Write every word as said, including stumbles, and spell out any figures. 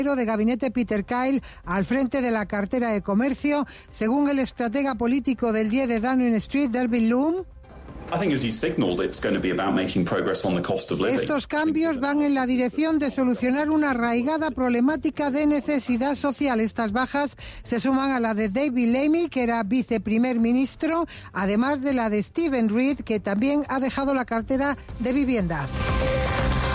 de gabinete Peter Kyle al frente de la cartera de comercio, según el estratega político del diez de Downing Street, Delvin Loom. Estos cambios van en la dirección de solucionar una arraigada problemática de necesidad social. Estas bajas se suman a la de David Lammy, que era viceprimer ministro, además de la de Stephen Reed, que también ha dejado la cartera de vivienda.